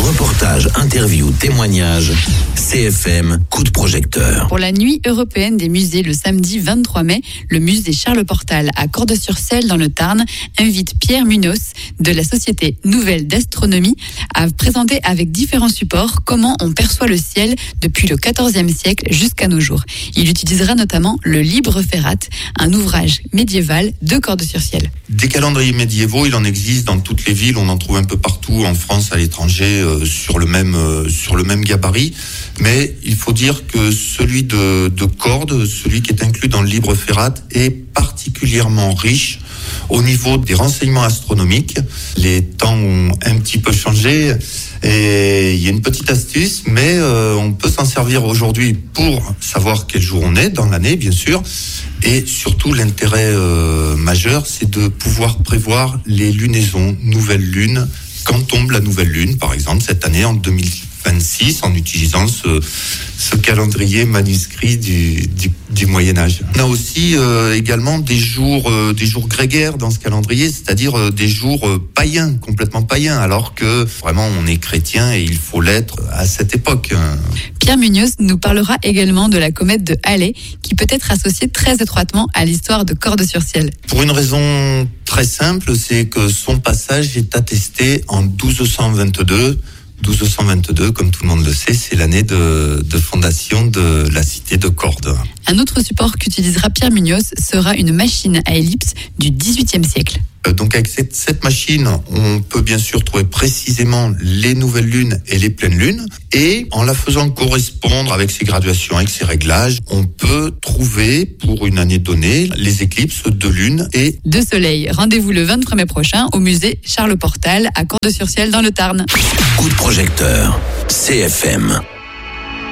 Reportages, interviews, témoignages. CFM, coup de projecteur. Pour la nuit européenne des musées le samedi 23 mai, le musée Charles Portal à Cordes-sur-Selle dans le Tarn invite Pierre Munoz de la société Nouvelle d'Astronomie à présenter avec différents supports comment on perçoit le ciel depuis le XIVe siècle jusqu'à nos jours. Il utilisera notamment le Libre Ferrat, un ouvrage médiéval de Cordes-sur-Ciel. Des calendriers médiévaux, il en existe dans toutes les villes, on en trouve un peu partout en France, à l'étranger, sur le même gabarit. Mais il faut dire que celui de Cordes, celui qui est inclus dans le Libre Ferrat, est particulièrement riche au niveau des renseignements astronomiques. Les temps ont un petit peu changé et il y a une petite astuce, mais on peut s'en servir aujourd'hui pour savoir quel jour on est dans l'année, bien sûr. Et surtout, l'intérêt majeur, c'est de pouvoir prévoir les lunaisons, nouvelles lunes, quand tombe la nouvelle lune, par exemple, cette année, en 2026, en utilisant ce calendrier manuscrit du Moyen-Âge. On a aussi également des jours grégaires dans ce calendrier, c'est-à-dire des jours païens, complètement païens, alors que vraiment on est chrétien et il faut l'être à cette époque. Pierre Munoz nous parlera également de la comète de Halley, qui peut être associée très étroitement à l'histoire de Cordes-sur-Ciel. Pour une raison très simple, c'est que son passage est attesté en 1222. 1222, comme tout le monde le sait, c'est l'année de fondation de la cité de Cordes. Un autre support qu'utilisera Pierre Munoz sera une machine à ellipse du XVIIIe siècle. Donc avec cette machine, on peut bien sûr trouver précisément les nouvelles lunes et les pleines lunes. Et en la faisant correspondre avec ses graduations, avec ses réglages, on peut trouver pour une année donnée les éclipses de lune et de soleil. Rendez-vous le 23 mai prochain au musée Charles Portal à Cordes-sur-Ciel dans le Tarn. Coup de projecteur, CFM.